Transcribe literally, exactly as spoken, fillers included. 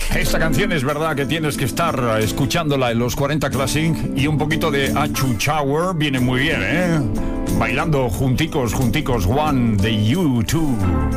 Esta canción es verdad que tienes que estar escuchándola en los cuarenta Classic y un poquito de Achu Shower viene muy bien, ¿eh? Bailando junticos, junticos, One de U dos.